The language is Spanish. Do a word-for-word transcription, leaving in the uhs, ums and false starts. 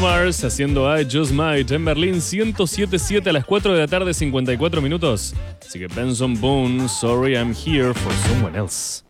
Mars haciendo I Just Might en Berlín, ciento siete punto siete a las cuatro de la tarde, cincuenta y cuatro minutos. Así que Benson Boone, Sorry I'm Here for Someone Else.